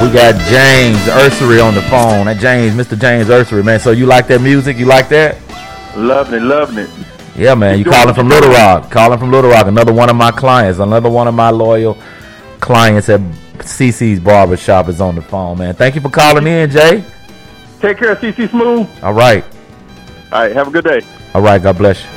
We got James Ursery on the phone. That Mr. James Ursery, man. So you like that music? You like that? Loving it. Yeah, man. You calling from Little Rock. Another one of my clients. Another one of my loyal clients at CC's Barbershop is on the phone, man. Thank you for calling in, Jay. Take care, CC Smooth. All right. All right. Have a good day. All right. God bless you.